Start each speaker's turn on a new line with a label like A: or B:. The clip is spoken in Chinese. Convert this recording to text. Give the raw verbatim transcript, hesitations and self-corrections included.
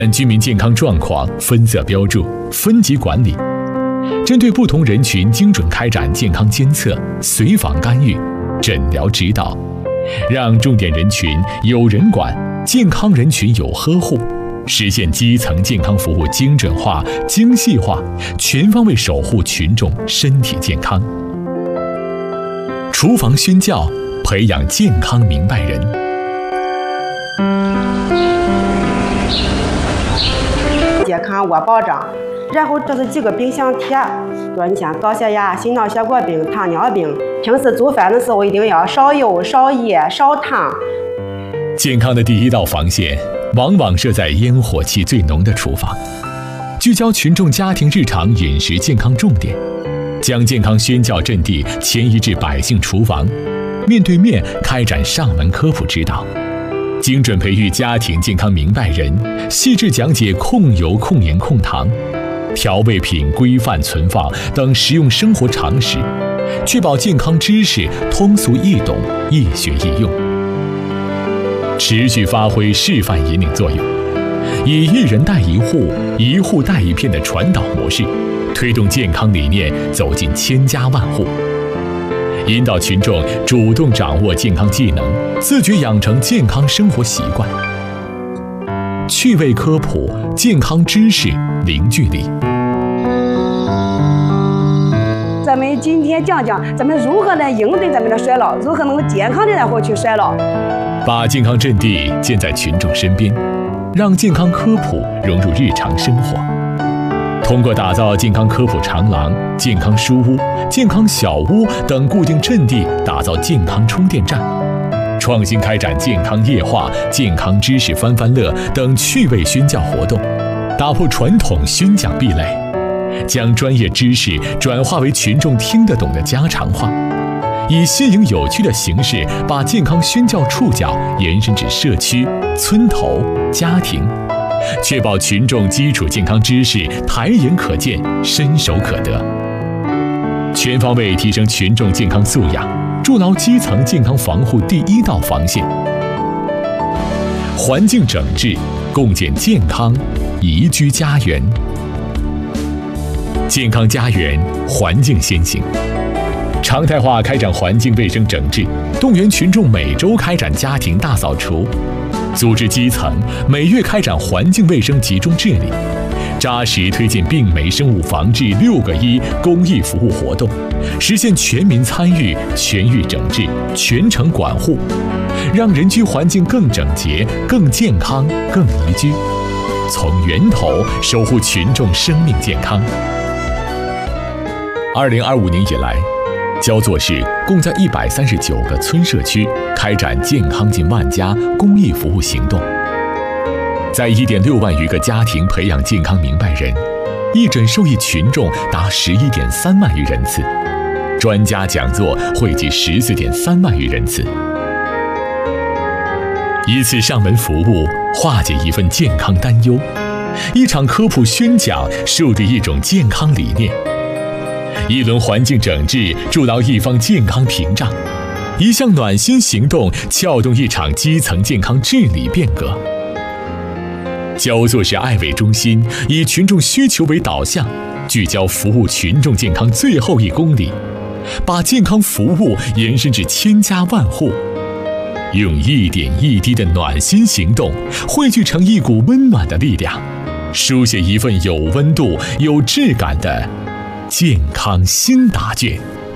A: 居民健康状况分色标注、分级管理，针对不同人群精准开展健康监测、随访干预、诊疗指导，让重点人群有人管，健康人群有呵护，实现基层健康服务精准化、精细化，全方位守护群众身体健康。厨房宣教，培养健康明白人。
B: 健康我保障，然后这是几个冰箱贴，说你像高血压、心脑血管病、糖尿病，平时做饭的时候一定要少油、少盐、少糖。
A: 健康的第一道防线，往往设在烟火气最浓的厨房，聚焦群众家庭日常饮食健康重点，将健康宣教阵地迁移至百姓厨房，面对面开展上门科普指导，精准培育家庭健康明白人，细致讲解控油、控盐、控糖、调味品规范存放等实用生活常识，确保健康知识通俗易懂、易学易用。持续发挥示范引领作用，以一人带一户、一户带一片的传导模式，推动健康理念走进千家万户，引导群众主动掌握健康技能，自觉养成健康生活习惯。趣味科普，健康知识零距离。
B: 咱们今天讲讲咱们如何来应对咱们的衰老，如何能够健康的然后去衰老。
A: 把健康阵地建在群众身边，让健康科普融入日常生活。通过打造健康科普长廊、健康书屋、健康小屋等固定阵地，打造健康充电站，创新开展健康夜话、健康知识翻翻乐等趣味宣教活动，打破传统宣讲壁垒，将专业知识转化为群众听得懂的家常话，以新颖有趣的形式把健康宣教触角延伸至社区、村头、家庭，确保群众基础健康知识抬眼可见、伸手可得，全方位提升群众健康素养，筑牢基层健康防护第一道防线。环境整治，共建健康宜居家园。健康家园，环境先行。常态化开展环境卫生整治，动员群众每周开展家庭大扫除，组织基层每月开展环境卫生集中治理，扎实推进病媒生物防治六个一公益服务活动，实现全民参与、全域整治、全程管护，让人居环境更整洁、更健康、更宜居，从源头守护群众生命健康。二零二五年以来，焦作市共在一百三十九个村社区开展健康近万家公益服务行动，在一点六万余个家庭培养健康明白人，义诊受益群众达十一点三万余人次，专家讲座汇集十四点三万余人次。一次上门服务化解一份健康担忧，一场科普宣讲树立一种健康理念，一轮环境整治筑牢一方健康屏障，一项暖心行动撬动一场基层健康治理变革。焦作市爱卫中心以群众需求为导向，聚焦服务群众健康最后一公里，把健康服务延伸至千家万户，用一点一滴的暖心行动汇聚成一股温暖的力量，书写一份有温度、有质感的健康新答卷。